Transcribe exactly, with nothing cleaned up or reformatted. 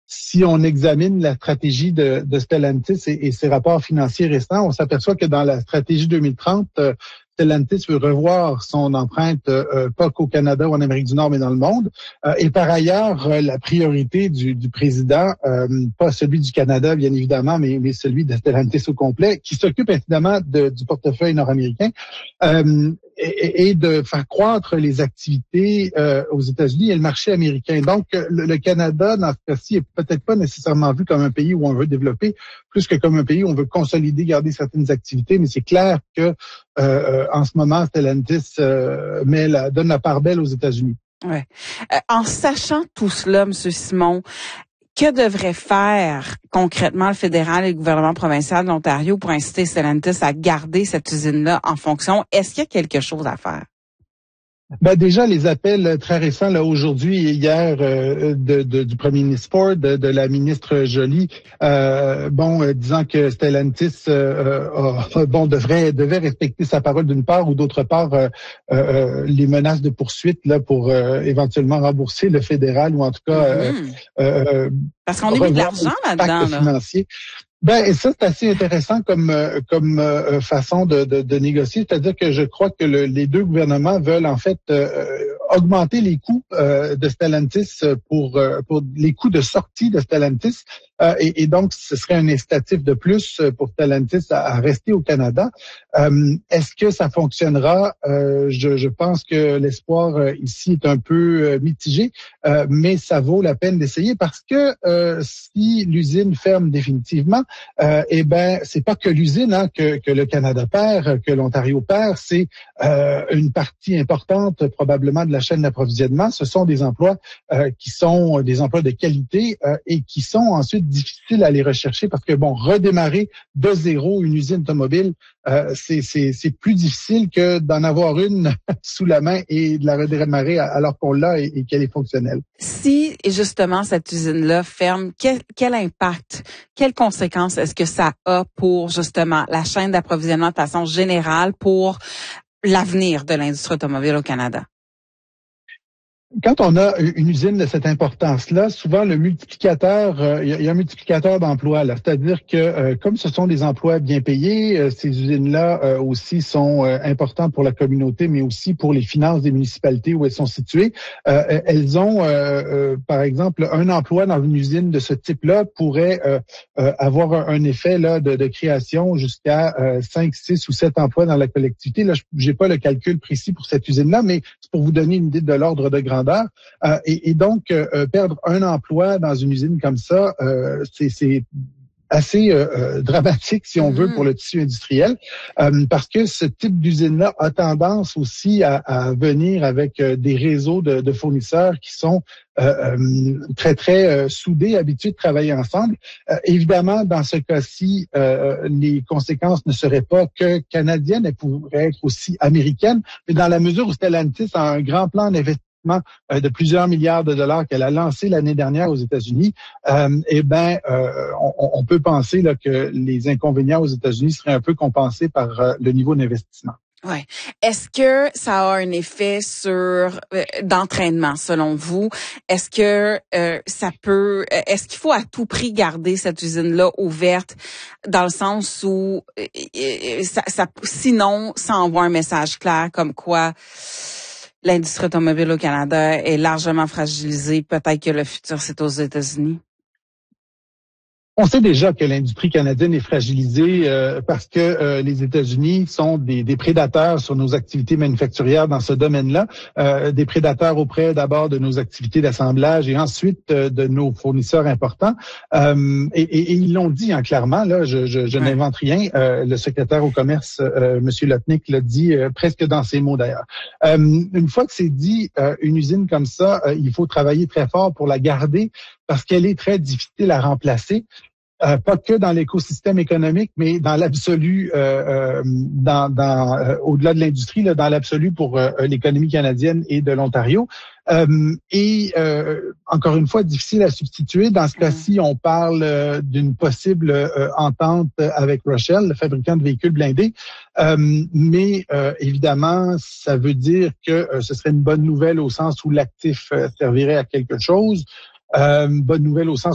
si on examine la stratégie de, de Stellantis et, et ses rapports financiers récents, on s'aperçoit que dans la stratégie deux mille trente, euh, Stellantis veut revoir son empreinte, euh, pas qu'au Canada ou en Amérique du Nord, mais dans le monde. Euh, et par ailleurs, euh, la priorité du, du président, euh, pas celui du Canada, bien évidemment, mais, mais celui de Stellantis au complet, qui s'occupe évidemment de, du portefeuille nord-américain, euh, et, et de faire croître les activités euh, aux États-Unis et le marché américain. Donc, le, le Canada, dans ce cas-ci, est peut-être pas nécessairement vu comme un pays où on veut développer, plus que comme un pays où on veut consolider, garder certaines activités. Mais c'est clair que euh, en ce moment, Stellantis euh, met la, donne la part belle aux États-Unis. Ouais. Euh, en sachant tout cela, M. Simon, que devrait faire concrètement le fédéral et le gouvernement provincial de l'Ontario pour inciter Stellantis à garder cette usine-là en fonction? Est-ce qu'il y a quelque chose à faire? Ben déjà, les appels très récents, là, aujourd'hui et hier, euh, de, de, du premier ministre Ford, de, de la ministre Joly, euh, bon, euh, disant que Stellantis, euh, euh, bon, devrait devait respecter sa parole d'une part, ou d'autre part, euh, euh, les menaces de poursuite là pour euh, éventuellement rembourser le fédéral, ou en tout cas, euh, Mm-hmm. euh, parce qu'on a mis de l'argent là-dedans. Là. Financier. Ben, et ça, c'est assez intéressant comme comme euh, façon de, de, de négocier. C'est-à-dire que je crois que le, les deux gouvernements veulent en fait euh, augmenter les coûts euh, de Stellantis pour euh, pour les coûts de sortie de Stellantis. Euh, et, et donc, ce serait un incitatif de plus pour Stellantis à, à rester au Canada. Euh, est-ce que ça fonctionnera? Euh, je, je pense que l'espoir euh, ici est un peu euh, mitigé, euh, mais ça vaut la peine d'essayer parce que euh, si l'usine ferme définitivement, euh, eh ben, c'est pas que l'usine hein, que, que le Canada perd, que l'Ontario perd, c'est euh, une partie importante probablement de la chaîne d'approvisionnement. Ce sont des emplois euh, qui sont des emplois de qualité euh, et qui sont ensuite difficiles à aller rechercher parce que, bon, redémarrer de zéro une usine automobile, euh, c'est, c'est, c'est plus difficile que d'en avoir une sous la main et de la redémarrer alors qu'on l'a et, et qu'elle est fonctionnelle. Si, justement, cette usine-là ferme, quel, quel impact, quelles conséquences est-ce que ça a pour, justement, la chaîne d'approvisionnement de façon générale pour l'avenir de l'industrie automobile au Canada? Quand on a une usine de cette importance-là, souvent le multiplicateur, euh, il y a un multiplicateur d'emplois là, c'est-à-dire que euh, comme ce sont des emplois bien payés, euh, ces usines-là euh, aussi sont euh, importantes pour la communauté, mais aussi pour les finances des municipalités où elles sont situées. Euh, elles ont, euh, euh, par exemple, un emploi dans une usine de ce type-là pourrait euh, euh, avoir un, un effet là de, de création jusqu'à euh, cinq, six ou sept emplois dans la collectivité. Là, j'ai pas le calcul précis pour cette usine-là, mais c'est pour vous donner une idée de l'ordre de grandeur. Euh, et, et donc, euh, perdre un emploi dans une usine comme ça, euh, c'est, c'est assez euh, dramatique, si on veut, pour le tissu industriel, euh, parce que ce type d'usine-là a tendance aussi à, à venir avec euh, des réseaux de, de fournisseurs qui sont euh, euh, très, très euh, soudés, habitués de travailler ensemble. Euh, évidemment, dans ce cas-ci, euh, les conséquences ne seraient pas que canadiennes, elles pourraient être aussi américaines, mais dans la mesure où Stellantis a un grand plan d'investissement de plusieurs milliards de dollars qu'elle a lancé l'année dernière aux États-Unis, euh, eh ben, euh, on, on peut penser là, que les inconvénients aux États-Unis seraient un peu compensés par euh, le niveau d'investissement. Ouais. Est-ce que ça a un effet sur euh, d'entraînement, selon vous? Est-ce que euh, ça peut, est-ce qu'il faut à tout prix garder cette usine-là ouverte, dans le sens où euh, ça, ça, sinon, ça envoie un message clair comme quoi l'industrie automobile au Canada est largement fragilisée. Peut-être que le futur, c'est aux États-Unis. On sait déjà que l'industrie canadienne est fragilisée euh, parce que euh, les États-Unis sont des, des prédateurs sur nos activités manufacturières dans ce domaine-là, euh, des prédateurs auprès d'abord de nos activités d'assemblage et ensuite euh, de nos fournisseurs importants. Euh, et, et, et ils l'ont dit hein, clairement, là, je, je, je ouais. n'invente rien. Euh, le secrétaire au commerce, euh, M. Lotnick, l'a dit euh, presque dans ses mots d'ailleurs. Euh, une fois que c'est dit, euh, une usine comme ça, euh, il faut travailler très fort pour la garder parce qu'elle est très difficile à remplacer. Euh, pas que dans l'écosystème économique, mais dans l'absolu, euh, euh, dans, dans euh, au-delà de l'industrie, là, dans l'absolu pour euh, l'économie canadienne et de l'Ontario. Euh, et euh, encore une fois, difficile à substituer. Dans ce cas-ci, on parle euh, d'une possible euh, entente avec Rochelle, le fabricant de véhicules blindés. Euh, mais euh, évidemment, ça veut dire que euh, ce serait une bonne nouvelle au sens où l'actif euh, servirait à quelque chose. Euh, bonne nouvelle au sens